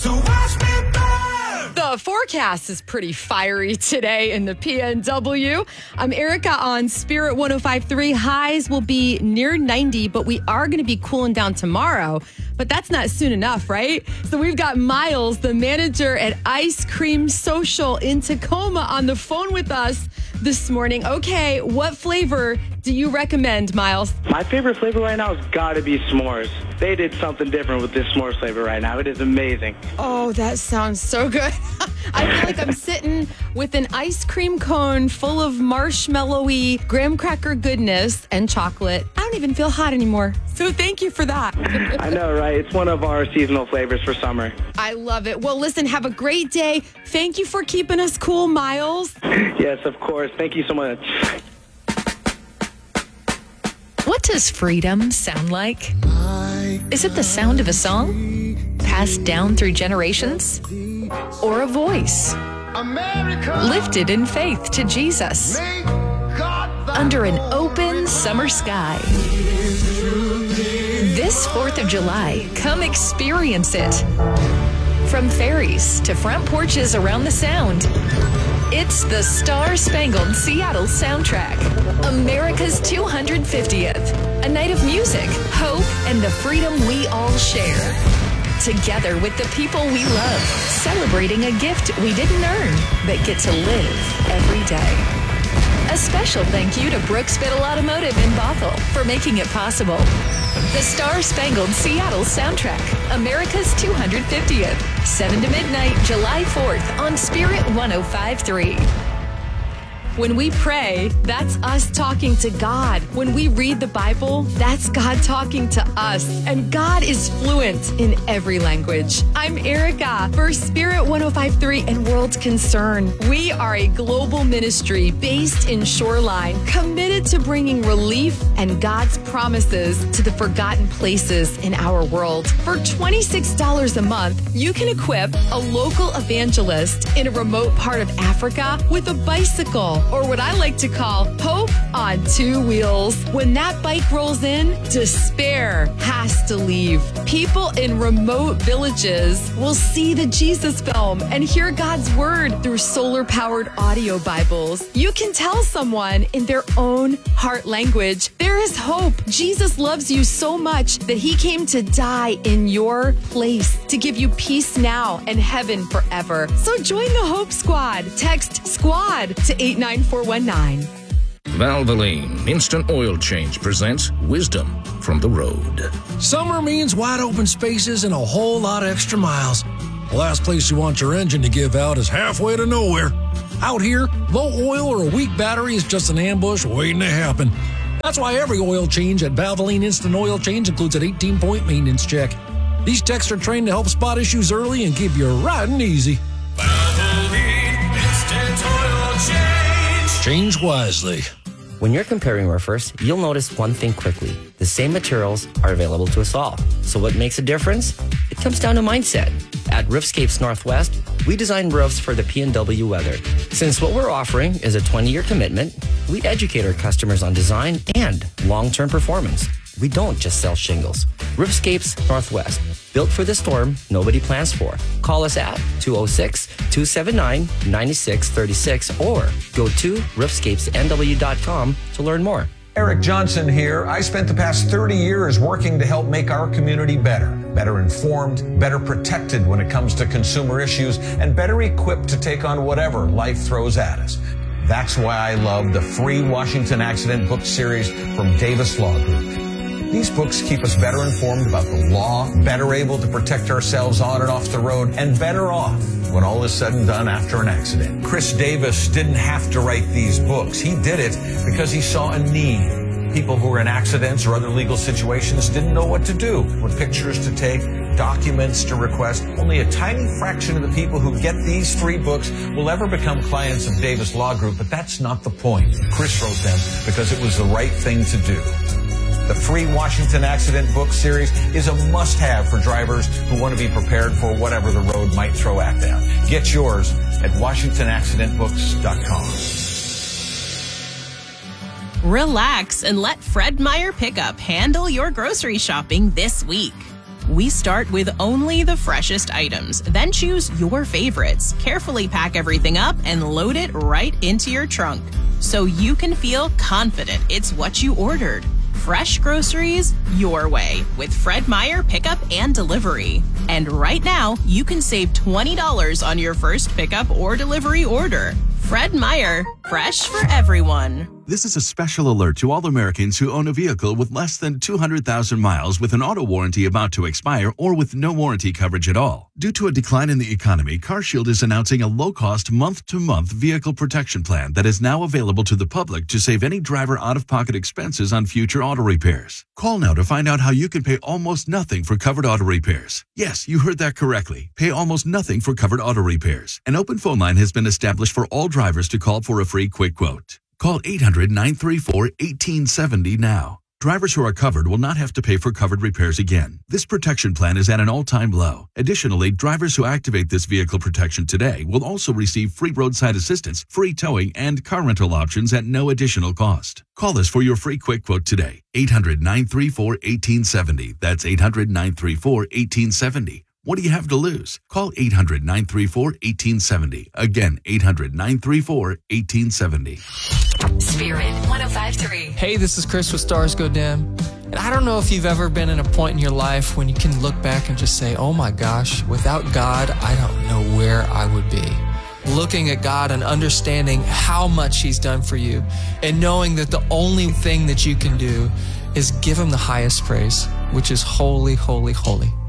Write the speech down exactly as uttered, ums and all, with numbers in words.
So watch me burn. The forecast is pretty fiery today in the P N W. I'm Erica on Spirit one oh five point three. Highs will be near ninety, but we are going to be cooling down tomorrow. But that's not soon enough, right? So we've got Miles, the manager at Ice Cream Social in Tacoma, on the phone with us this morning. Okay, what flavor do you recommend, Miles? My favorite flavor right now has got to be s'mores. They did something different with this s'mores flavor right now. It is amazing. Oh, that sounds so good. I feel like I'm sitting with an ice cream cone full of marshmallowy graham cracker goodness and chocolate. I don't even feel hot anymore. So thank you for that. I know, right? It's one of our seasonal flavors for summer. I love it. Well, listen, have a great day. Thank you for keeping us cool, Miles. Yes, of course. Thank you so much. What does freedom sound like? Is it the sound of a song passed down through generations? Or a voice lifted in faith to Jesus under an open summer sky? This fourth of July, come experience it. From ferries to front porches around the Sound, it's the Star-Spangled Seattle soundtrack, America's two hundred fiftieth. A night of music, hope, and the freedom we all share. Together with the people we love, celebrating a gift we didn't earn, but get to live every day. A special thank you to Brooks Biddle Automotive in Bothell for making it possible. The Star-Spangled Seattle soundtrack, America's two hundred fiftieth. seven to midnight, July fourth on Spirit one oh five point three. When we pray, that's us talking to God. When we read the Bible, that's God talking to us. And God is fluent in every language. I'm Erica for Spirit one oh five point three and World Concern. We are a global ministry based in Shoreline, committed to bringing relief and God's promises to the forgotten places in our world. For twenty-six dollars a month, you can equip a local evangelist in a remote part of Africa with a bicycle, or what I like to call hope on two wheels. When that bike rolls in, despair has to leave. People in remote villages will see the Jesus film and hear God's word through solar-powered audio Bibles. You can tell someone in their own heart language, there is hope. Jesus loves you so much that he came to die in your place to give you peace now and heaven forever. So join the Hope Squad. Text SQUAD to eight nine four one nine. Valvoline Instant Oil Change presents wisdom from the road. Summer means wide open spaces and a whole lot of extra miles. The last place you want your engine to give out is halfway to nowhere. Out here, low oil or a weak battery is just an ambush waiting to happen. That's why every oil change at Valvoline Instant Oil Change includes an eighteen-point maintenance check. These techs are trained to help spot issues early and keep you riding easy. Valvoline Instant Oil Change. Change wisely. When you're comparing roofers, you'll notice one thing quickly. The same materials are available to us all. So what makes a difference? It comes down to mindset. At Roofscapes Northwest, we design roofs for the P N W weather. Since what we're offering is a twenty-year commitment, we educate our customers on design and long-term performance. We don't just sell shingles. Roofscapes Northwest, built for the storm nobody plans for. Call us at two oh six, two seven nine, nine six three six or go to roofscapes N W dot com to learn more. Eric Johnson here. I spent the past thirty years working to help make our community better. Better informed, better protected when it comes to consumer issues, and better equipped to take on whatever life throws at us. That's why I love the free Washington Accident book series from Davis Law Group. These books keep us better informed about the law, better able to protect ourselves on and off the road, and better off when all is said and done after an accident. Chris Davis didn't have to write these books. He did it because he saw a need. People who were in accidents or other legal situations didn't know what to do, what pictures to take, documents to request. Only a tiny fraction of the people who get these three books will ever become clients of Davis Law Group, but that's not the point. Chris wrote them because it was the right thing to do. The free Washington Accident book series is a must-have for drivers who want to be prepared for whatever the road might throw at them. Get yours at washington accident books dot com. Relax and let Fred Meyer Pickup handle your grocery shopping this week. We start with only the freshest items, then choose your favorites, carefully pack everything up, and load it right into your trunk so you can feel confident it's what you ordered. Fresh groceries your way with Fred Meyer pickup and delivery. And right now, you can save twenty dollars on your first pickup or delivery order. Fred Meyer, fresh for everyone. This is a special alert to all Americans who own a vehicle with less than two hundred thousand miles with an auto warranty about to expire or with no warranty coverage at all. Due to a decline in the economy, CarShield is announcing a low-cost month-to-month vehicle protection plan that is now available to the public to save any driver out-of-pocket expenses on future auto repairs. Call now to find out how you can pay almost nothing for covered auto repairs. Yes, you heard that correctly. Pay almost nothing for covered auto repairs. An open phone line has been established for all drivers to call for a free quick quote. Call eight hundred, nine three four, one eight seven zero now. Drivers who are covered will not have to pay for covered repairs again. This protection plan is at an all-time low. Additionally, drivers who activate this vehicle protection today will also receive free roadside assistance, free towing, and car rental options at no additional cost. Call us for your free quick quote today. eight hundred, nine three four, one eight seven zero. That's eight hundred, nine three four, one eight seven zero. What do you have to lose? Call eight hundred, nine three four, one eight seven zero. Again, eight hundred, nine three four, one eight seven zero. Spirit one oh five three. Hey, this is Chris with Stars Go Dim. And I don't know if you've ever been in a point in your life when you can look back and just say, oh my gosh, without God, I don't know where I would be. Looking at God and understanding how much He's done for you and knowing that the only thing that you can do is give Him the highest praise, which is holy, holy, holy.